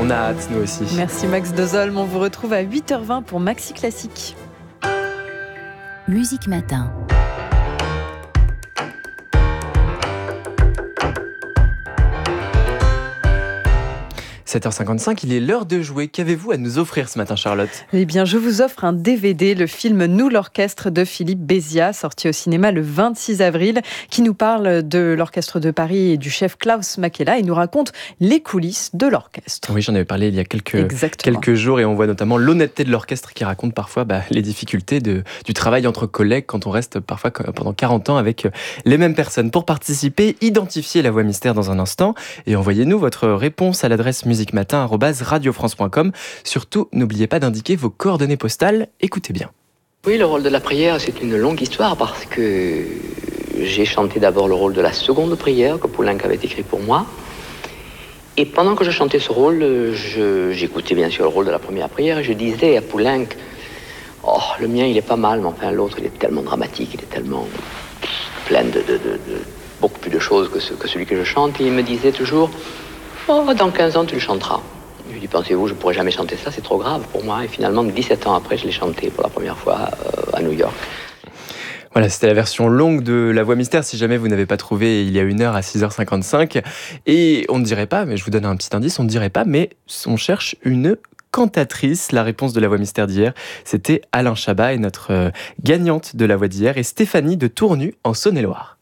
On a hâte, nous aussi. Merci Max Dozolm, on vous retrouve à 8h20 pour Maxi Classique. Musique Matin. « 7h55, il est l'heure de jouer. Qu'avez-vous à nous offrir ce matin, Charlotte ? Eh bien, je vous offre un DVD, le film Nous l'Orchestre de Philippe Béziat, sorti au cinéma le 26 avril, qui nous parle de l'Orchestre de Paris et du chef Klaus Makela et nous raconte les coulisses de l'orchestre. Oui, j'en avais parlé il y a quelques jours et on voit notamment l'honnêteté de l'orchestre qui raconte parfois les difficultés du travail entre collègues quand on reste parfois pendant 40 ans avec les mêmes personnes. Pour participer, identifiez la voix mystère dans un instant et envoyez-nous votre réponse à l'adresse musicmatin@radiofrance.com. Surtout, n'oubliez pas d'indiquer vos coordonnées postales. Écoutez bien. Oui, le rôle de la prière, c'est une longue histoire parce que j'ai chanté d'abord le rôle de la seconde prière que Poulenc avait écrit pour moi. Et pendant que je chantais ce rôle, j'écoutais bien sûr le rôle de la première prière et je disais à Poulenc, oh, le mien il est pas mal, mais enfin l'autre il est tellement dramatique, il est tellement plein de beaucoup plus de choses que celui que je chante. Et il me disait toujours, oh, dans 15 ans tu le chanteras. Je lui dis, pensez-vous, je ne pourrais jamais chanter ça, c'est trop grave pour moi. Et finalement, 17 ans après, je l'ai chanté pour la première fois à New York. Voilà, c'était la version longue de La Voix Mystère, si jamais vous n'avez pas trouvé il y a 1 heure à 6h55. Et on ne dirait pas, mais je vous donne un petit indice, on ne dirait pas, mais on cherche une cantatrice. La réponse de La Voix Mystère d'hier, c'était Alain Chabat et notre gagnante de La Voix d'hier est Stéphanie de Tournu en Saône-et-Loire.